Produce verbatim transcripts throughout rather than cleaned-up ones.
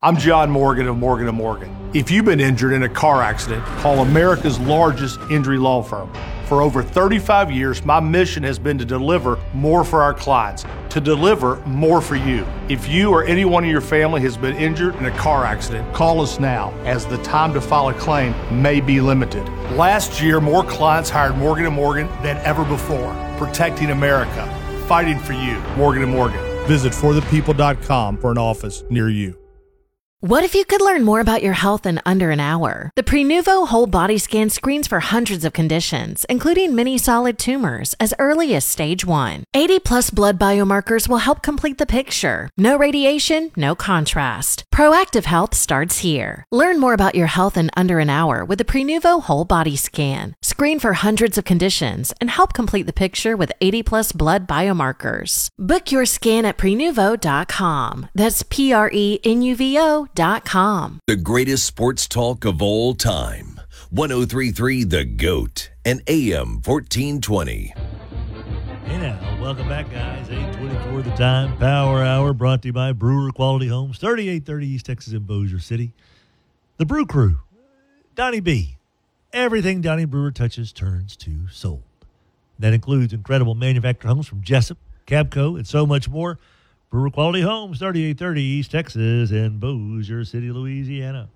I'm John Morgan of Morgan and Morgan. If you've been injured in a car accident, call America's largest injury law firm. For over thirty-five years, my mission has been to deliver more for our clients, to deliver more for you. If you or anyone in your family has been injured in a car accident, call us now, as the time to file a claim may be limited. Last year, more clients hired Morgan and Morgan than ever before, protecting America, fighting for you. Morgan and Morgan. Visit for the people dot com for an office near you. What if you could learn more about your health in under an hour? The Prenuvo Whole Body Scan screens for hundreds of conditions, including many solid tumors, as early as stage one. eighty plus blood biomarkers will help complete the picture. No radiation, no contrast. Proactive health starts here. Learn more about your health in under an hour with the Prenuvo Whole Body Scan. Screen for hundreds of conditions and help complete the picture with eighty plus blood biomarkers. Book your scan at prenuvo dot com. That's P R E N U V O dot com. The greatest sports talk of all time. one oh three point three The GOAT and A M fourteen twenty. Hey now, welcome back, guys. eight twenty-four the time. Power Hour brought to you by Brewer Quality Homes, thirty-eight thirty East Texas in Bossier City. The Brew Crew, Donnie B. Everything Donnie Brewer touches turns to sold. That includes incredible manufactured homes from Jessup, Cabco, and so much more. Brewer Quality Homes, thirty-eight thirty East Texas in Bossier City, Louisiana.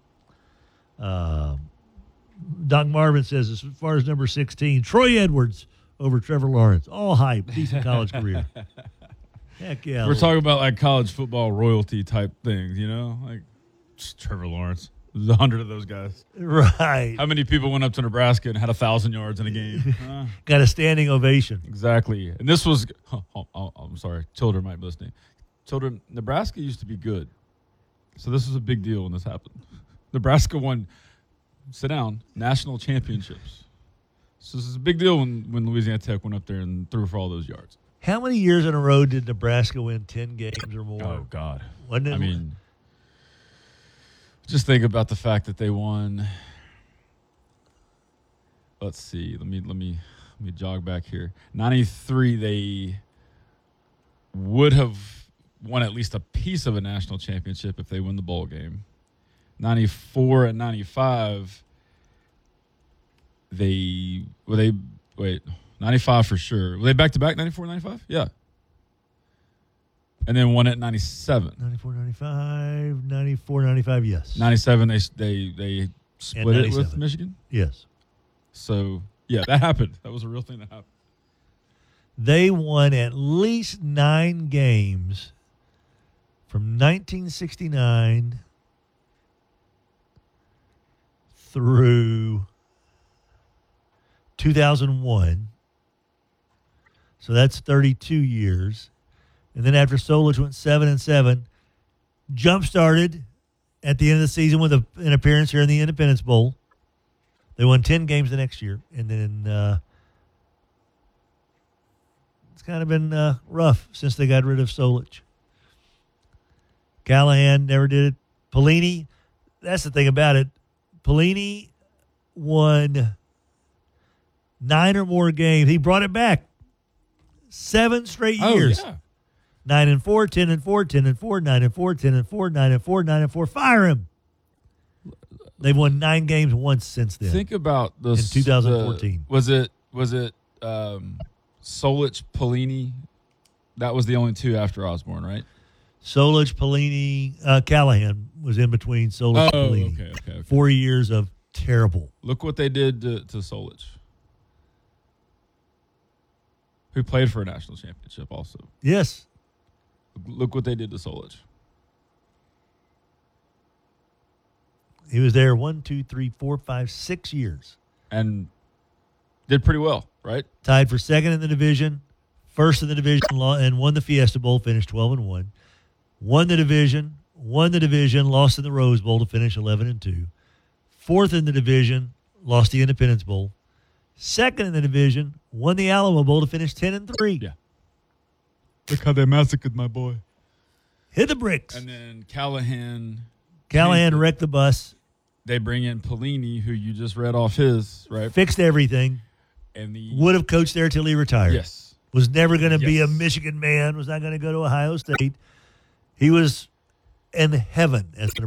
Um, Doc Marvin says, as far as number sixteen, Troy Edwards over Trevor Lawrence. All hype, decent college career. Heck yeah. We're talking about like college football royalty type things, you know? Like Trevor Lawrence. There's a hundred of those guys. Right. How many people went up to Nebraska and had a thousand yards in a game? Uh, Got a standing ovation. Exactly. And this was, oh, oh, oh, I'm sorry, children might be listening. Children, Nebraska used to be good. So this was a big deal when this happened. Nebraska won, sit down, national championships. So this is a big deal when, when Louisiana Tech went up there and threw for all those yards. How many years in a row did Nebraska win ten games or more? Oh, God. Wasn't it? I mean, just think about the fact that they won. Let's see. Let me let me let me jog back here. ninety-three, they would have won at least a piece of a national championship if they win the bowl game. ninety-four and ninety-five, they were they wait ninety-five for sure. Were they back to back ninety-four and ninety-five? Yeah. And then won at ninety-seven. ninety-four, ninety-five, ninety-four, ninety-five, yes. ninety-seven, they they they split it with Michigan. Yes. So yeah, that happened. That was a real thing that happened. They won at least nine games from nineteen sixty-nine through two thousand one. So that's thirty-two years. And then after Solich went seven and seven, jump started at the end of the season with a, an appearance here in the Independence Bowl. They won ten games the next year, and then uh, it's kind of been uh, rough since they got rid of Solich. Callahan never did it. Pelini, that's the thing about it. Pelini won nine or more games. He brought it back seven straight years. Oh, yeah. Nine and four, ten and four, ten and four, nine and four, ten and four, nine and four, nine and four. Fire him. They've won nine games once since then. Think about this in twenty fourteen. Uh, was it was it um, Solich, Pelini? That was the only two after Osborne, right? Solich, Pelini, uh, Callahan was in between Solich oh, and Pelini. Okay, okay, okay. Four years of terrible. Look what they did to, to Solich, who played for a national championship also. Yes. Look what they did to Solich. He was there one, two, three, four, five, six years. And did pretty well, right? Tied for second in the division, first in the division, and won the Fiesta Bowl, finished twelve and one. Won the division, won the division, lost in the Rose Bowl to finish eleven and two. Fourth in the division, lost the Independence Bowl. Second in the division, won the Alamo Bowl to finish ten and three. Yeah. Look how they massacred my boy. Hit the bricks. And then Callahan. Callahan wrecked the bus. They bring in Pelini, who you just read off his, right? Fixed everything. And the would have coached there till he retired. Yes. Was never going to yes. be a Michigan man. Was not going to go to Ohio State. He was in heaven as an